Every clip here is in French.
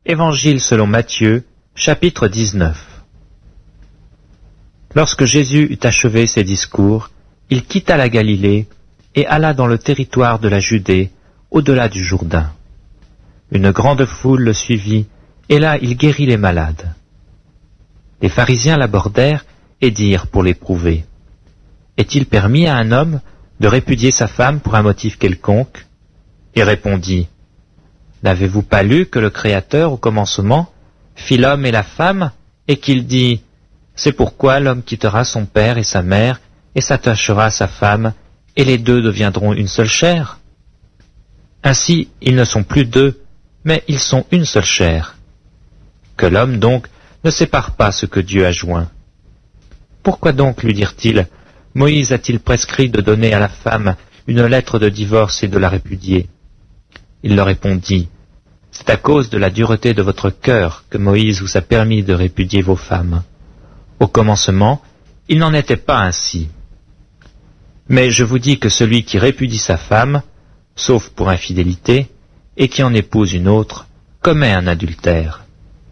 Évangile selon Matthieu, chapitre 19. Lorsque Jésus eut achevé ses discours, il quitta la Galilée et alla dans le territoire de la Judée, au-delà du Jourdain. Une grande foule le suivit, et là il guérit les malades. Les pharisiens l'abordèrent et dirent pour l'éprouver: Est-il permis à un homme de répudier sa femme pour un motif quelconque? Il répondit: N'avez-vous pas lu que le Créateur, au commencement, fit l'homme et la femme, et qu'il dit: C'est pourquoi l'homme quittera son père et sa mère, et s'attachera à sa femme, et les deux deviendront une seule chair? Ainsi, ils ne sont plus deux, mais ils sont une seule chair. Que l'homme donc ne sépare pas ce que Dieu a joint. Pourquoi donc, lui dirent-ils, Moïse a-t-il prescrit de donner à la femme une lettre de divorce et de la répudier? Il leur répondit: C'est à cause de la dureté de votre cœur que Moïse vous a permis de répudier vos femmes. Au commencement, il n'en était pas ainsi. Mais je vous dis que celui qui répudie sa femme, sauf pour infidélité, et qui en épouse une autre, commet un adultère.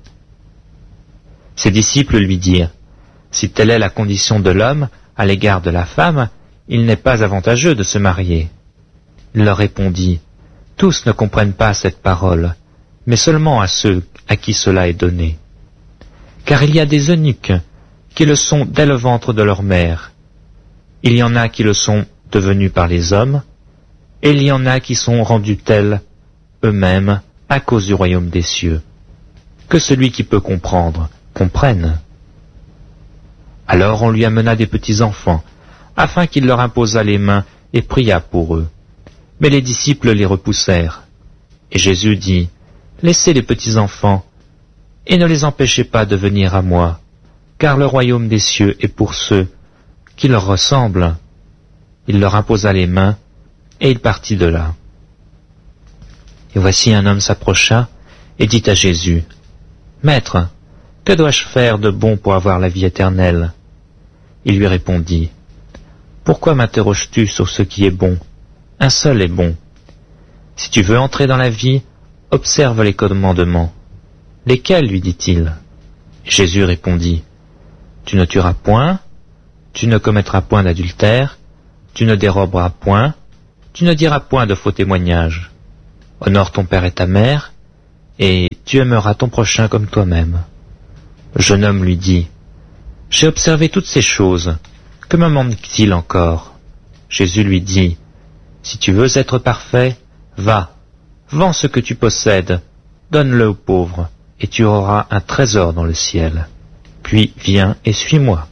Ses disciples lui dirent: Si telle est la condition de l'homme à l'égard de la femme, il n'est pas avantageux de se marier. Il leur répondit: Tous ne comprennent pas cette parole, mais seulement à ceux à qui cela est donné. Car il y a des eunuques qui le sont dès le ventre de leur mère. Il y en a qui le sont devenus par les hommes, et il y en a qui sont rendus tels eux-mêmes à cause du royaume des cieux. Que celui qui peut comprendre, comprenne. Alors on lui amena des petits enfants, afin qu'il leur imposât les mains et pria pour eux. Mais les disciples les repoussèrent. Et Jésus dit: Laissez les petits enfants, et ne les empêchez pas de venir à moi, car le royaume des cieux est pour ceux qui leur ressemblent. Il leur imposa les mains, et il partit de là. Et voici un homme s'approcha et dit à Jésus: Maître, que dois-je faire de bon pour avoir la vie éternelle? Il lui répondit: Pourquoi m'interroges-tu sur ce qui est bon? Un seul est bon. Si tu veux entrer dans la vie, observe les commandements. Lesquels, lui dit-il? Jésus répondit: Tu ne tueras point, tu ne commettras point d'adultère, tu ne déroberas point, tu ne diras point de faux témoignages. Honore ton père et ta mère, et tu aimeras ton prochain comme toi-même. Le jeune homme lui dit: J'ai observé toutes ces choses, que me manque-t-il encore? Jésus lui dit: Si tu veux être parfait, va, vends ce que tu possèdes, donne-le aux pauvres, et tu auras un trésor dans le ciel. Puis viens et suis-moi.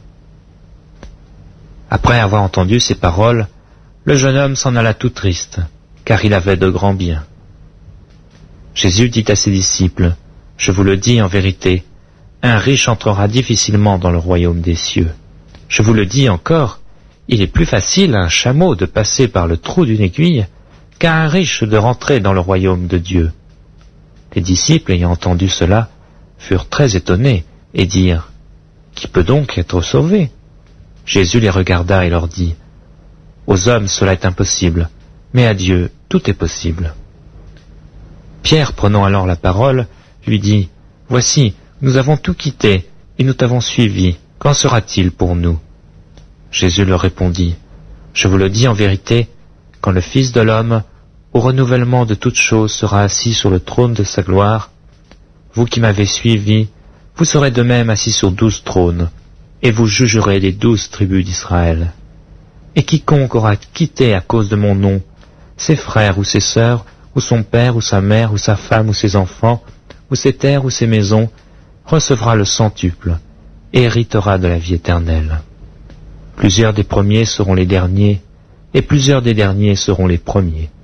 Après avoir entendu ces paroles, le jeune homme s'en alla tout triste, car il avait de grands biens. Jésus dit à ses disciples: Je vous le dis en vérité, un riche entrera difficilement dans le royaume des cieux. Je vous le dis encore, il est plus facile à un chameau de passer par le trou d'une aiguille qu'à un riche de rentrer dans le royaume de Dieu. Les disciples, ayant entendu cela, furent très étonnés et dirent: Qui peut donc être sauvé? Jésus les regarda et leur dit: Aux hommes cela est impossible, mais à Dieu tout est possible. Pierre, prenant alors la parole, lui dit: Voici, nous avons tout quitté et nous t'avons suivi. Qu'en sera-t-il pour nous? Jésus leur répondit: Je vous le dis en vérité, quand le Fils de l'homme, au renouvellement de toutes choses, sera assis sur le trône de sa gloire, vous qui m'avez suivi, vous serez de même assis sur 12 trônes, et vous jugerez les 12 tribus d'Israël. Et quiconque aura quitté à cause de mon nom ses frères ou ses sœurs, ou son père ou sa mère ou sa femme ou ses enfants, ou ses terres ou ses maisons, recevra le centuple, et héritera de la vie éternelle. Plusieurs des premiers seront les derniers, et plusieurs des derniers seront les premiers.